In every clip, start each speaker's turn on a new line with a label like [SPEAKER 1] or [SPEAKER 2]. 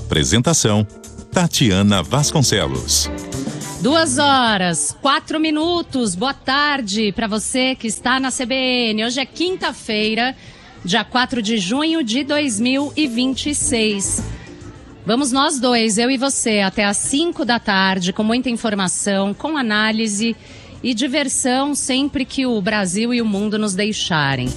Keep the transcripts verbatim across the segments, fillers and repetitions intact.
[SPEAKER 1] Apresentação: Tatiana Vasconcelos.
[SPEAKER 2] Duas horas, quatro minutos. Boa tarde para você que está na C B N. Hoje é quinta-feira, dia quatro de junho de dois mil e vinte e seis. Vamos nós dois, eu e você, até às cinco da tarde, com muita informação, com análise e diversão sempre que o Brasil e o mundo nos deixarem.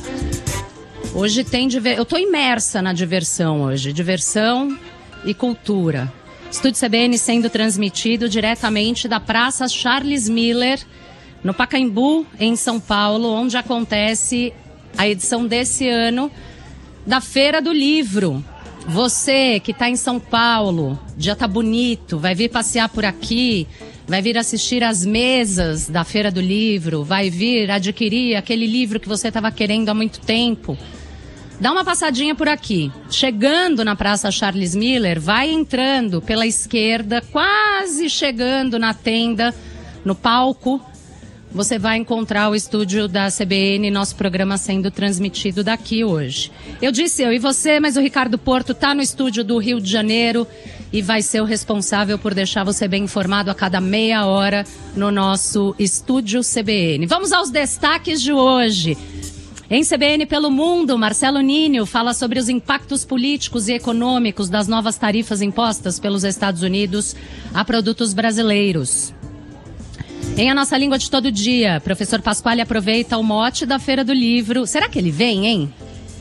[SPEAKER 2] Hoje tem diver... Eu estou imersa na diversão hoje, diversão e cultura. Estúdio C B N sendo transmitido diretamente da Praça Charles Miller, no Pacaembu, em São Paulo, onde acontece a edição desse ano da Feira do Livro. Você que está em São Paulo, dia tá bonito, vai vir passear por aqui, vai vir assistir às mesas da Feira do Livro, vai vir adquirir aquele livro que você estava querendo há muito tempo. Dá uma passadinha por aqui. Chegando na Praça Charles Miller, vai entrando pela esquerda, quase chegando na tenda, no palco. Você vai encontrar o estúdio da C B N, nosso programa sendo transmitido daqui hoje. Eu disse eu e você, mas o Ricardo Porto está no estúdio do Rio de Janeiro e vai ser o responsável por deixar você bem informado a cada meia hora no nosso estúdio C B N. Vamos aos destaques de hoje. Em C B N pelo Mundo, Marcelo Ninho fala sobre os impactos políticos e econômicos das novas tarifas impostas pelos Estados Unidos a produtos brasileiros. Em A Nossa Língua de Todo Dia, professor Pasquale aproveita o mote da Feira do Livro. Será que ele vem, hein?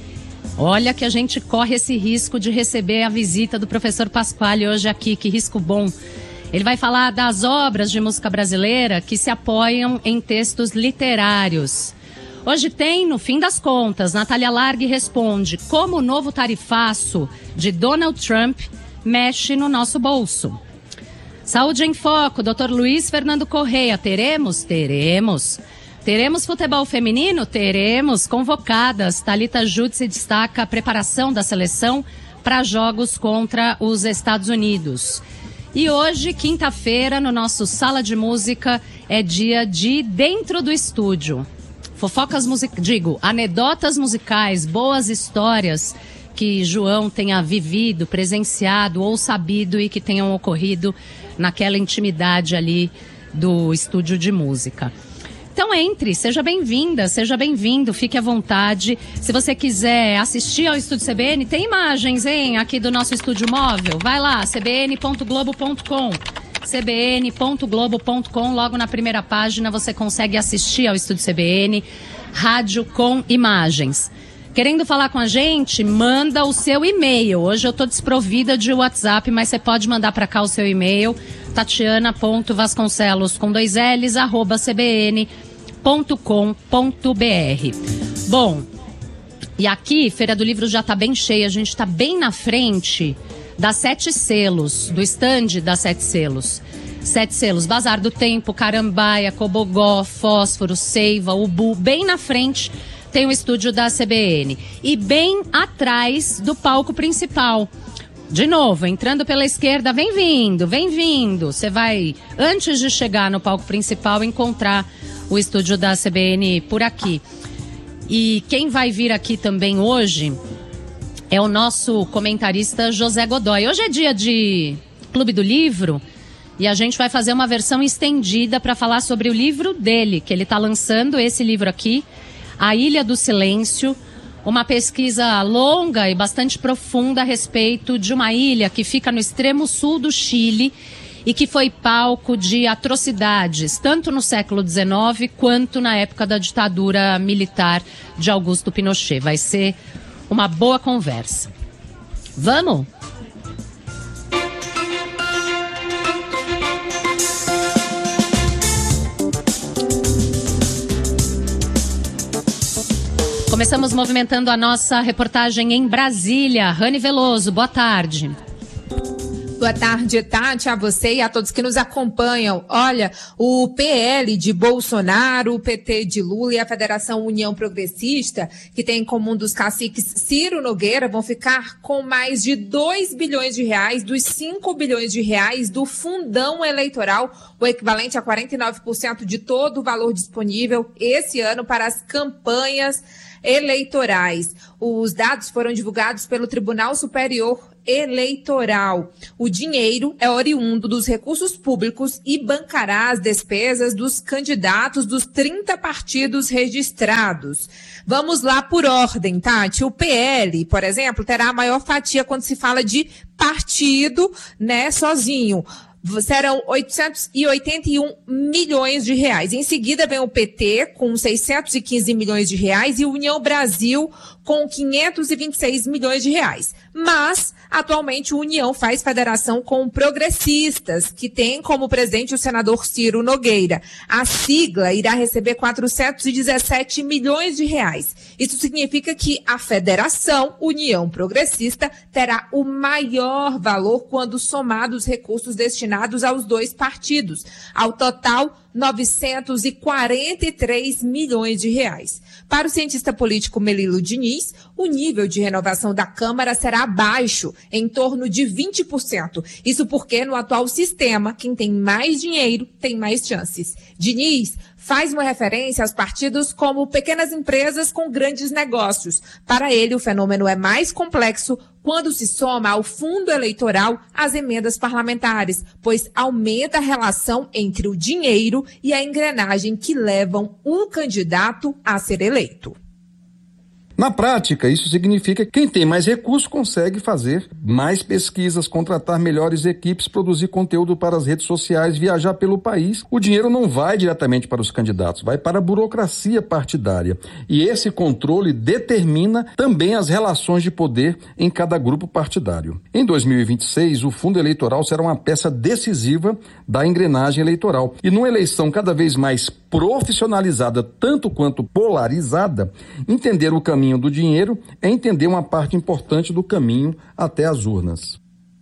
[SPEAKER 2] Olha que a gente corre esse risco de receber a visita do professor Pasquale hoje aqui, que risco bom. Ele vai falar das obras de música brasileira que se apoiam em textos literários. Hoje tem, no fim das contas, Natália Largue responde como o novo tarifaço de Donald Trump mexe no nosso bolso. Saúde em Foco, doutor Luiz Fernando Correia, teremos? Teremos. Teremos futebol feminino? Teremos. Convocadas, Thalita Jutzi destaca a preparação da seleção para jogos contra os Estados Unidos. E hoje, quinta-feira, no nosso Sala de Música, é dia de Dentro do Estúdio. Fofocas musicais, digo, anedotas musicais, boas histórias que João tenha vivido, presenciado ou sabido e que tenham ocorrido naquela intimidade ali do estúdio de música. Então entre, seja bem-vinda, seja bem-vindo, fique à vontade. Se você quiser assistir ao Estúdio C B N, tem imagens, hein, aqui do nosso estúdio móvel. Vai lá, c b n ponto globo ponto com. c b n ponto globo ponto com, logo na primeira página você consegue assistir ao Estúdio C B N, rádio com imagens. Querendo falar com a gente, manda o seu e-mail. Hoje eu estou desprovida de WhatsApp, mas você pode mandar para cá o seu e-mail, tatiana ponto vasconcelos com dois L's, arroba c b n ponto com ponto b r. Bom, e aqui, Feira do Livro já está bem cheia, a gente está bem na frente das Sete Selos, do estande das Sete Selos. Sete Selos, Bazar do Tempo, Carambaia, Cobogó, Fósforo, Seiva, Ubu, bem na frente tem o estúdio da C B N. E bem atrás do palco principal. De novo, entrando pela esquerda, vem vindo, vem vindo. Você vai, antes de chegar no palco principal, encontrar o estúdio da C B N por aqui. E quem vai vir aqui também hoje é o nosso comentarista José Godoy. Hoje é dia de Clube do Livro e a gente vai fazer uma versão estendida para falar sobre o livro dele, que ele está lançando, esse livro aqui, A Ilha do Silêncio, uma pesquisa longa e bastante profunda a respeito de uma ilha que fica no extremo sul do Chile e que foi palco de atrocidades, tanto no século dezenove quanto na época da ditadura militar de Augusto Pinochet. Vai ser uma boa conversa. Vamos? Começamos movimentando a nossa reportagem em Brasília. Rani Veloso, boa tarde.
[SPEAKER 3] Boa tarde, Tati, a você e a todos que nos acompanham. Olha, o P L de Bolsonaro, o P T de Lula e a Federação União Progressista, que tem em comum dos caciques Ciro Nogueira, vão ficar com mais de dois bilhões de reais dos cinco bilhões de reais do fundão eleitoral, o equivalente a quarenta e nove por cento de todo o valor disponível esse ano para as campanhas eleitorais. Os dados foram divulgados pelo Tribunal Superior eleitoral. O dinheiro é oriundo dos recursos públicos e bancará as despesas dos candidatos dos trinta partidos registrados. Vamos lá por ordem, Tati. O P L, por exemplo, terá a maior fatia quando se fala de partido, né, sozinho. Serão oitocentos e oitenta e um milhões de reais. Em seguida vem o P T com seiscentos e quinze milhões de reais e o União Brasil com quinhentos e vinte e seis milhões de reais. Mas, atualmente, o União faz federação com progressistas, que tem como presidente o senador Ciro Nogueira. A sigla irá receber quatrocentos e dezessete milhões de reais. Isso significa que a federação União Progressista terá o maior valor quando somados os recursos destinados aos dois partidos. Ao total, novecentos e quarenta e três milhões de reais. Para o cientista político Melilo Diniz, o nível de renovação da Câmara será baixo, em torno de vinte por cento. Isso porque, no atual sistema, quem tem mais dinheiro tem mais chances. Diniz faz uma referência aos partidos como pequenas empresas com grandes negócios. Para ele, o fenômeno é mais complexo quando se soma ao fundo eleitoral as emendas parlamentares, pois aumenta a relação entre o dinheiro e a engrenagem que levam um candidato a ser eleito.
[SPEAKER 4] Na prática, isso significa que quem tem mais recursos consegue fazer mais pesquisas, contratar melhores equipes, produzir conteúdo para as redes sociais, viajar pelo país. O dinheiro não vai diretamente para os candidatos, vai para a burocracia partidária. E esse controle determina também as relações de poder em cada grupo partidário. Em dois mil e vinte e seis, o fundo eleitoral será uma peça decisiva da engrenagem eleitoral. E numa eleição cada vez mais profissionalizada, tanto quanto polarizada, entender o caminho do dinheiro é entender uma parte importante do caminho até as urnas.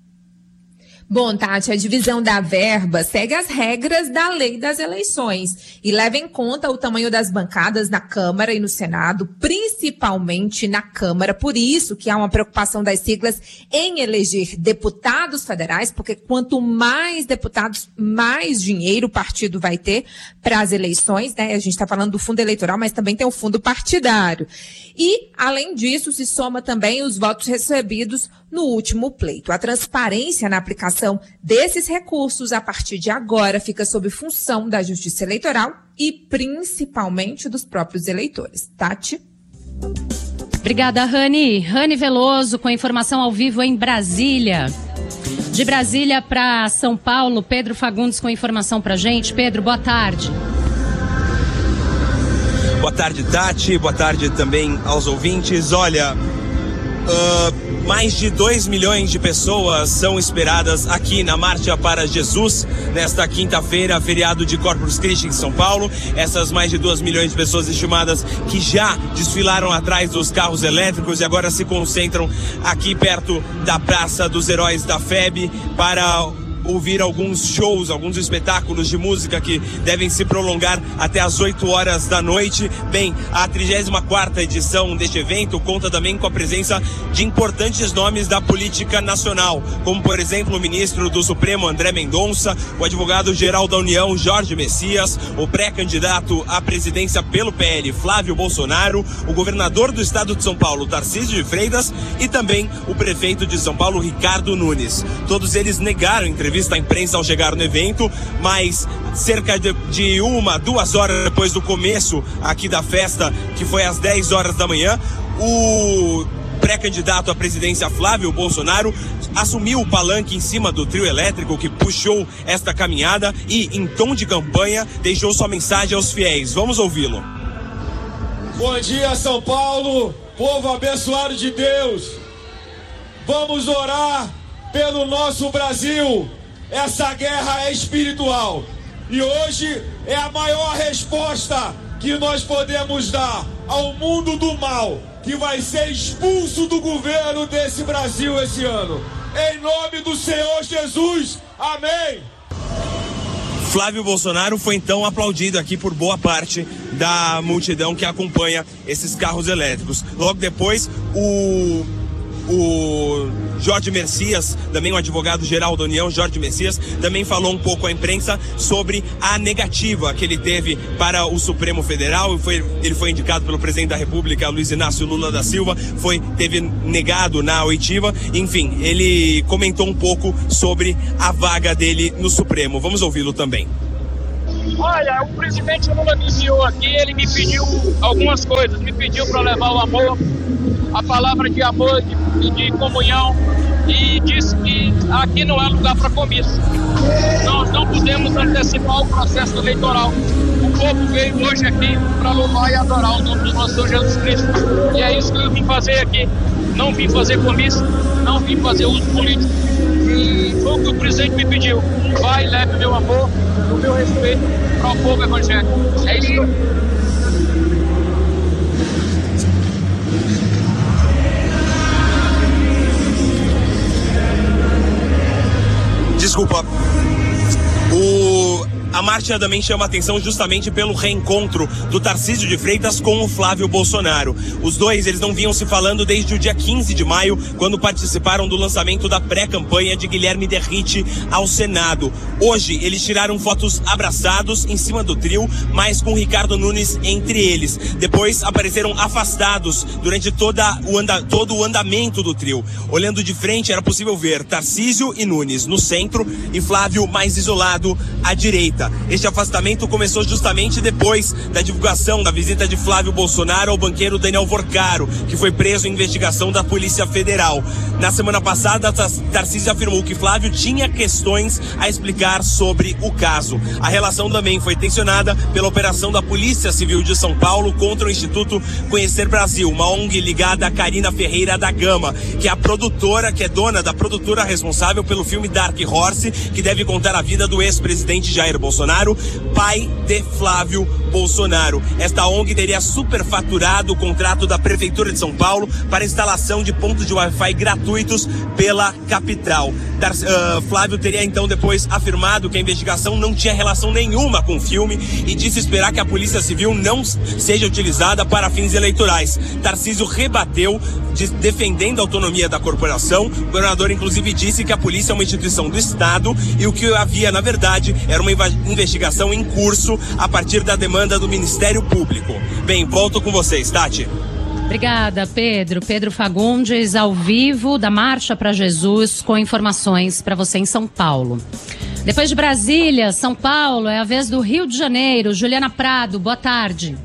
[SPEAKER 3] Bom, Tati, a divisão da verba segue as regras da lei das eleições e leva em conta o tamanho das bancadas na Câmara e no Senado, principalmente na Câmara. Por isso que há uma preocupação das siglas em eleger deputados federais, porque quanto mais deputados, mais dinheiro o partido vai ter para as eleições, né? A gente está falando do fundo eleitoral, mas também tem o fundo partidário. E, além disso, se soma também os votos recebidos no último pleito. A transparência na aplicação desses recursos, a partir de agora, fica sob função da Justiça Eleitoral e, principalmente, dos próprios eleitores. Tati?
[SPEAKER 2] Obrigada, Rani. Rani Veloso, com informação ao vivo em Brasília. De Brasília para São Paulo, Pedro Fagundes com informação para a gente. Pedro, boa tarde.
[SPEAKER 5] Boa tarde, Tati. Boa tarde também aos ouvintes. Olha, uh, mais de dois milhões de pessoas são esperadas aqui na Marcha para Jesus nesta quinta-feira, feriado de Corpus Christi em São Paulo. Essas mais de dois milhões de pessoas estimadas que já desfilaram atrás dos carros elétricos e agora se concentram aqui perto da Praça dos Heróis da F E B para ouvir alguns shows, alguns espetáculos de música que devem se prolongar até às oito horas da noite. Bem, a trigésima quarta edição deste evento conta também com a presença de importantes nomes da política nacional, como, por exemplo, o ministro do Supremo, André Mendonça, o advogado-geral da União, Jorge Messias, o pré-candidato à presidência pelo P L, Flávio Bolsonaro, o governador do estado de São Paulo, Tarcísio de Freitas, e também o prefeito de São Paulo, Ricardo Nunes. Todos eles negaram entrevista à imprensa ao chegar no evento, mas cerca de, de uma, duas horas depois do começo aqui da festa, que foi às dez horas da manhã, o pré-candidato à presidência Flávio Bolsonaro assumiu o palanque em cima do trio elétrico que puxou esta caminhada e, em tom de campanha, deixou sua mensagem aos fiéis. Vamos ouvi-lo.
[SPEAKER 6] Bom dia, São Paulo, povo abençoado de Deus. Vamos orar pelo nosso Brasil. Essa guerra é espiritual e hoje é a maior resposta que nós podemos dar ao mundo do mal, que vai ser expulso do governo desse Brasil esse ano. Em nome do Senhor Jesus, amém.
[SPEAKER 5] Flávio Bolsonaro foi então aplaudido aqui por boa parte da multidão que acompanha esses carros elétricos. Logo depois, o o Jorge Messias, também o advogado-geral da União, Jorge Messias, também falou um pouco à imprensa sobre a negativa que ele teve para o Supremo Federal. Foi, ele foi indicado pelo presidente da República, Luiz Inácio Lula da Silva, foi, teve negado na oitiva. Enfim, ele comentou um pouco sobre a vaga dele no Supremo. Vamos ouvi-lo também.
[SPEAKER 7] Olha, o presidente Lula me enviou aqui, ele me pediu algumas coisas, me pediu para levar o amor, a palavra de amor, de, de comunhão, e disse que aqui não é lugar para comício. Nós não podemos antecipar o processo eleitoral. O povo veio hoje aqui para louvar e adorar o nome do nosso Senhor Jesus Cristo. E é isso que eu vim fazer aqui. Não vim fazer comício, não vim fazer uso político. E foi o que o presidente me pediu. Vai, leve meu amor, o meu respeito para o povo evangélico. É isso.
[SPEAKER 5] Desculpa. O... A marcha também chama atenção justamente pelo reencontro do Tarcísio de Freitas com o Flávio Bolsonaro. Os dois, eles não vinham se falando desde o dia quinze de maio, quando participaram do lançamento da pré-campanha de Guilherme Derrite ao Senado. Hoje, eles tiraram fotos abraçados em cima do trio, mas com Ricardo Nunes entre eles. Depois, apareceram afastados durante toda o anda, todo o andamento do trio. Olhando de frente, era possível ver Tarcísio e Nunes no centro e Flávio mais isolado à direita. Este afastamento começou justamente depois da divulgação da visita de Flávio Bolsonaro ao banqueiro Daniel Vorcaro, que foi preso em investigação da Polícia Federal. Na semana passada, Tarcísio afirmou que Flávio tinha questões a explicar sobre o caso. A relação também foi tensionada pela operação da Polícia Civil de São Paulo contra o Instituto Conhecer Brasil, uma O N G ligada a Karina Ferreira da Gama, que é a produtora, que é dona da produtora responsável pelo filme Dark Horse, que deve contar a vida do ex-presidente Jair Bolsonaro. Bolsonaro, pai de Flávio Bolsonaro. Esta O N G teria superfaturado o contrato da Prefeitura de São Paulo para instalação de pontos de Wi-Fi gratuitos pela capital. Dar, uh, Flávio teria então depois afirmado que a investigação não tinha relação nenhuma com o filme e disse esperar que a Polícia Civil não seja utilizada para fins eleitorais. Tarcísio rebateu, de, defendendo a autonomia da corporação. O governador inclusive disse que a polícia é uma instituição do Estado e o que havia na verdade era uma investigação em curso a partir da demanda do Ministério Público. Bem, volto com vocês, Tati.
[SPEAKER 2] Obrigada, Pedro. Pedro Fagundes, ao vivo da Marcha para Jesus, com informações para você em São Paulo. Depois de Brasília, São Paulo, é a vez do Rio de Janeiro. Juliana Prado, boa tarde.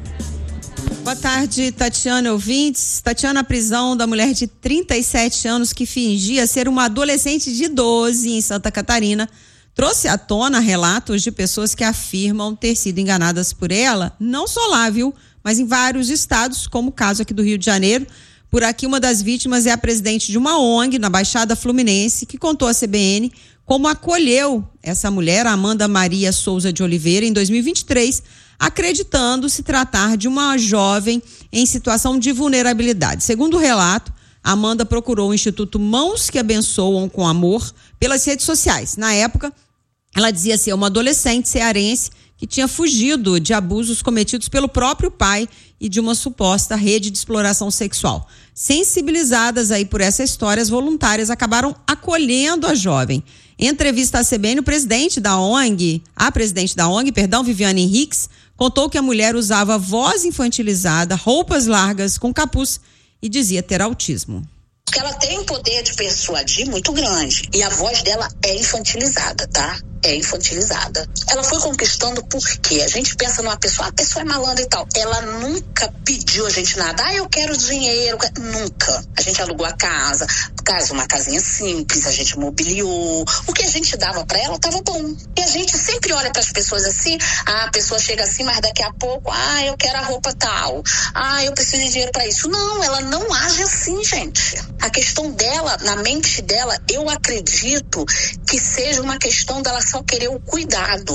[SPEAKER 8] Boa tarde, Tatiana, ouvintes. Tatiana, a prisão da mulher de trinta e sete anos que fingia ser uma adolescente de doze em Santa Catarina trouxe à tona relatos de pessoas que afirmam ter sido enganadas por ela, não só lá, viu? Mas em vários estados, como o caso aqui do Rio de Janeiro. Por aqui, uma das vítimas é a presidente de uma O N G na Baixada Fluminense, que contou à C B N como acolheu essa mulher, Amanda Maria Souza de Oliveira, em dois mil e vinte e três, acreditando se tratar de uma jovem em situação de vulnerabilidade. Segundo o relato, Amanda procurou o Instituto Mãos que Abençoam com Amor pelas redes sociais. Na época, ela dizia ser uma adolescente cearense que tinha fugido de abusos cometidos pelo próprio pai e de uma suposta rede de exploração sexual. Sensibilizadas aí por essa história, as voluntárias acabaram acolhendo a jovem. Em entrevista à C B N, o presidente da O N G, a presidente da O N G, perdão, Viviane Henriques, contou que a mulher usava voz infantilizada, roupas largas com capuz e dizia ter autismo.
[SPEAKER 9] Porque ela tem um poder de persuadir muito grande. E a voz dela é infantilizada, tá? É infantilizada. Ela foi conquistando porque a gente pensa numa pessoa, a pessoa é malandra e tal. Ela nunca pediu a gente nada. Ah, eu quero dinheiro. Nunca. A gente alugou a casa, casa, uma casinha simples, a gente mobiliou. O que a gente dava pra ela tava bom. E a gente sempre olha pras pessoas assim, ah, a pessoa chega assim, mas daqui a pouco, ah, eu quero a roupa tal. Ah, eu preciso de dinheiro pra isso. Não, ela não age assim, gente. A questão dela, na mente dela, eu acredito que seja uma questão dela só querer o cuidado.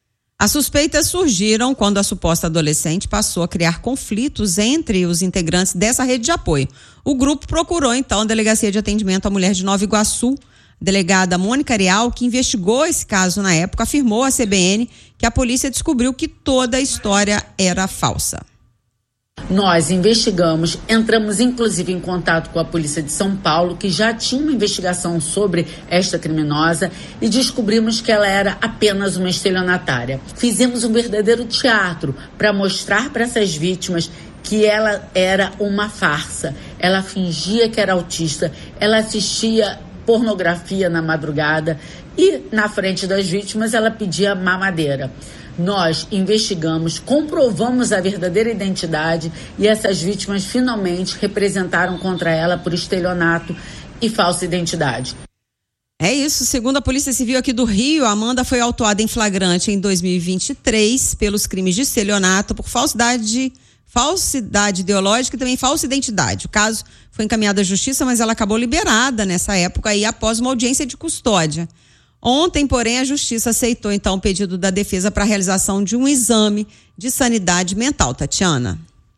[SPEAKER 8] As suspeitas surgiram quando a suposta adolescente passou a criar conflitos entre os integrantes dessa rede de apoio. O grupo procurou, então, a Delegacia de Atendimento à Mulher de Nova Iguaçu. A delegada Mônica Arial, que investigou esse caso na época, afirmou à C B N que a polícia descobriu que toda a história era falsa.
[SPEAKER 10] Nós investigamos, entramos inclusive em contato com a Polícia de São Paulo, que já tinha uma investigação sobre esta criminosa, e descobrimos que ela era apenas uma estelionatária. Fizemos um verdadeiro teatro para mostrar para essas vítimas que ela era uma farsa. Ela fingia que era autista, ela assistia pornografia na madrugada e, na frente das vítimas, ela pedia mamadeira. Nós investigamos, comprovamos a verdadeira identidade e essas vítimas finalmente representaram contra ela por estelionato e falsa identidade.
[SPEAKER 8] É isso, segundo a Polícia Civil aqui do Rio, a Amanda foi autuada em flagrante em dois mil e vinte e três pelos crimes de estelionato por falsidade, falsidade ideológica e também falsa identidade. O caso foi encaminhado à justiça, mas ela acabou liberada nessa época aí após uma audiência de custódia. Ontem, porém, a Justiça aceitou, então, o pedido da defesa para a realização de um exame de sanidade mental. Tatiana.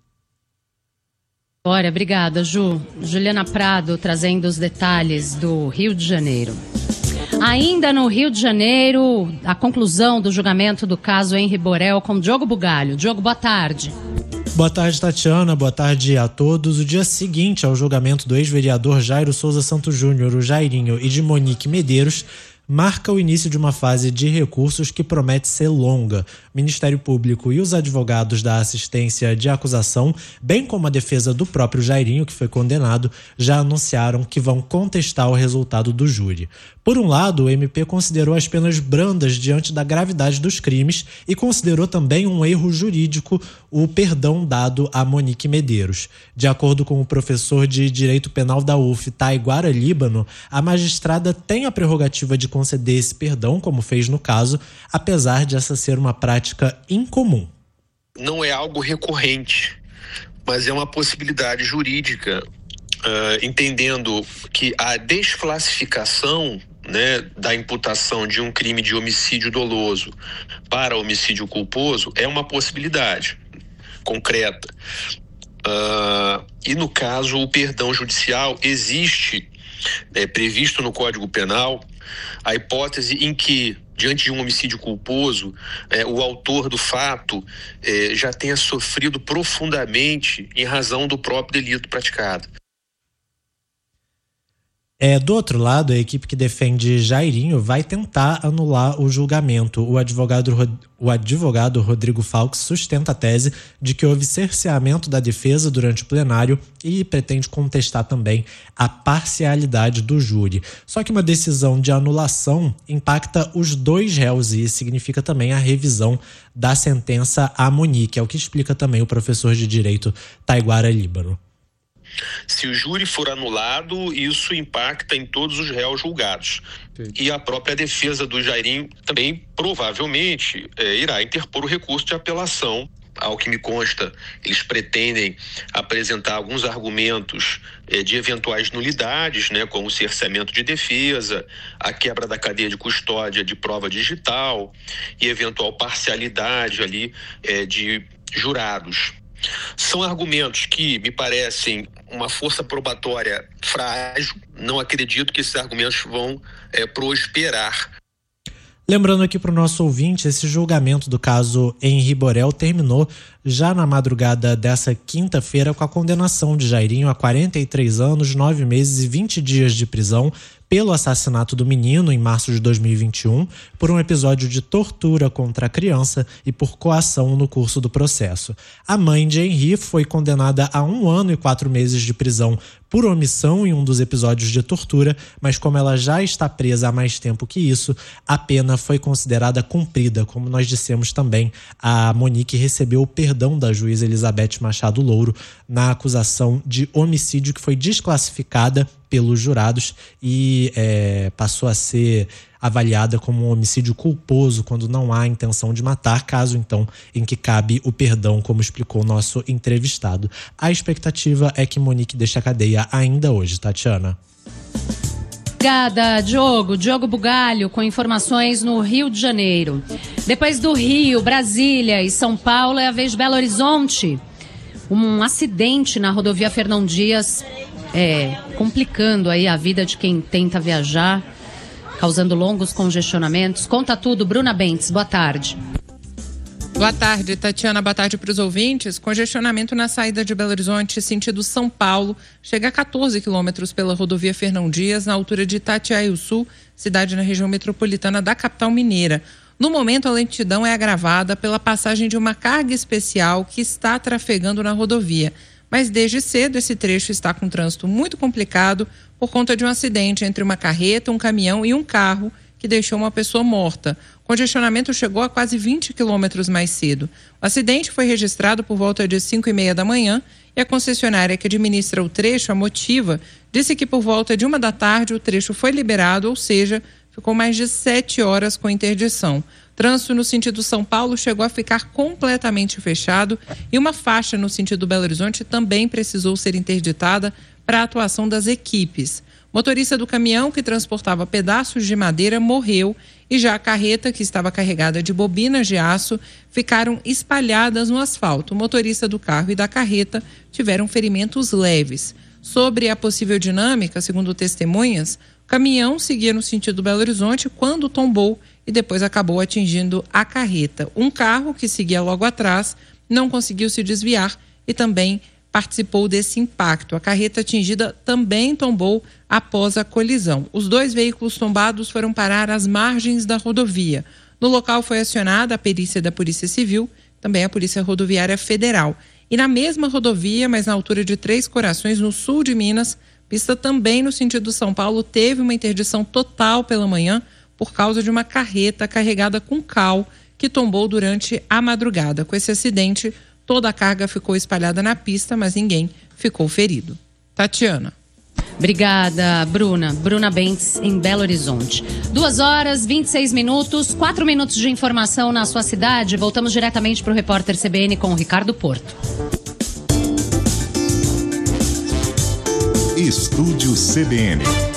[SPEAKER 2] Olha, obrigada, Ju. Juliana Prado trazendo os detalhes do Rio de Janeiro. Ainda no Rio de Janeiro, a conclusão do julgamento do caso Henri Borel com Diogo Bugalho. Diogo, boa tarde.
[SPEAKER 11] Boa tarde, Tatiana. Boa tarde a todos. O dia seguinte ao julgamento do ex-vereador Jairo Souza Santos Júnior, o Jairinho, e de Monique Medeiros, marca o início de uma fase de recursos que promete ser longa. O Ministério Público e os advogados da assistência de acusação, bem como a defesa do próprio Jairinho, que foi condenado, já anunciaram que vão contestar o resultado do júri. Por um lado, o M P considerou as penas brandas diante da gravidade dos crimes e considerou também um erro jurídico o perdão dado a Monique Medeiros. De acordo com o professor de Direito Penal da U F, Taiguara Líbano, a magistrada tem a prerrogativa de conceder esse perdão, como fez no caso, apesar de essa ser uma prática incomum.
[SPEAKER 12] Não é algo recorrente, mas é uma possibilidade jurídica, uh, entendendo que a desclassificação, né, da imputação de um crime de homicídio doloso para homicídio culposo é uma possibilidade concreta. Uh, e no caso, o perdão judicial existe, é, previsto no Código Penal, a hipótese em que, diante de um homicídio culposo, é, o autor do fato é, já tenha sofrido profundamente em razão do próprio delito praticado.
[SPEAKER 11] É, do outro lado, a equipe que defende Jairinho vai tentar anular o julgamento. O advogado, o advogado Rodrigo Falques sustenta a tese de que houve cerceamento da defesa durante o plenário e pretende contestar também a parcialidade do júri. Só que uma decisão de anulação impacta os dois réus e significa também a revisão da sentença a Monique, é o que explica também o professor de Direito Taiguara Líbano.
[SPEAKER 12] Se o júri for anulado, isso impacta em todos os réus julgados. Sim. E a própria defesa do Jairinho também provavelmente é, irá interpor o recurso de apelação. Ao que me consta, eles pretendem apresentar alguns argumentos é, de eventuais nulidades, né, como o cerceamento de defesa, a quebra da cadeia de custódia de prova digital e eventual parcialidade ali é, de jurados. São argumentos que me parecem uma força probatória frágil. Não acredito que esses argumentos vão é, prosperar.
[SPEAKER 11] Lembrando aqui para o nosso ouvinte, esse julgamento do caso Henri Borel terminou já na madrugada dessa quinta-feira com a condenação de Jairinho a quarenta e três anos, nove meses e vinte dias de prisão pelo assassinato do menino em março de dois mil e vinte e um, por um episódio de tortura contra a criança e por coação no curso do processo. A mãe de Henri foi condenada a um ano e quatro meses de prisão por omissão em um dos episódios de tortura, mas como ela já está presa há mais tempo que isso, a pena foi considerada cumprida. Como nós dissemos também, a Monique recebeu o perdão da juíza Elizabeth Machado Louro na acusação de homicídio que foi desclassificada pelos jurados e é, passou a ser avaliada como um homicídio culposo quando não há intenção de matar, caso então em que cabe o perdão, como explicou o nosso entrevistado. A expectativa é que Monique deixe a cadeia ainda hoje, Tatiana.
[SPEAKER 2] Obrigada, Diogo. Diogo Bugalho com informações no Rio de Janeiro. Depois do Rio, Brasília e São Paulo é a vez de Belo Horizonte. Um acidente na rodovia Fernão Dias é, complicando aí a vida de quem tenta viajar, causando longos congestionamentos. Conta tudo, Bruna Bentes, boa tarde.
[SPEAKER 13] Boa tarde, Tatiana. Boa tarde para os ouvintes. Congestionamento na saída de Belo Horizonte, sentido São Paulo, chega a catorze quilômetros pela rodovia Fernão Dias, na altura de Itatiaia-Sul, cidade na região metropolitana da capital mineira. No momento, a lentidão é agravada pela passagem de uma carga especial que está trafegando na rodovia. Mas desde cedo esse trecho está com trânsito muito complicado por conta de um acidente entre uma carreta, um caminhão e um carro que deixou uma pessoa morta. O congestionamento chegou a quase vinte quilômetros mais cedo. O acidente foi registrado por volta de cinco e meia da manhã e a concessionária que administra o trecho, a Motiva, disse que por volta de uma da tarde o trecho foi liberado, ou seja, ficou mais de sete horas com interdição. O trânsito no sentido São Paulo chegou a ficar completamente fechado e uma faixa no sentido Belo Horizonte também precisou ser interditada para a atuação das equipes. O motorista do caminhão que transportava pedaços de madeira morreu e já a carreta, que estava carregada de bobinas de aço, ficaram espalhadas no asfalto. O motorista do carro e da carreta tiveram ferimentos leves. Sobre a possível dinâmica, segundo testemunhas, o caminhão seguia no sentido Belo Horizonte quando tombou e depois acabou atingindo a carreta. Um carro que seguia logo atrás não conseguiu se desviar e também participou desse impacto. A carreta atingida também tombou após a colisão. Os dois veículos tombados foram parar às margens da rodovia. No local foi acionada a perícia da Polícia Civil, também a Polícia Rodoviária Federal. E na mesma rodovia, mas na altura de Três Corações, no sul de Minas, pista também no sentido São Paulo, teve uma interdição total pela manhã por causa de uma carreta carregada com cal que tombou durante a madrugada. Com esse acidente, toda a carga ficou espalhada na pista, mas ninguém ficou ferido. Tatiana.
[SPEAKER 2] Obrigada, Bruna. Bruna Bentes, em Belo Horizonte. Duas horas, vinte e seis minutos, quatro minutos de informação na sua cidade. Voltamos diretamente para o repórter C B N com o Ricardo Porto.
[SPEAKER 1] Estúdio C B N.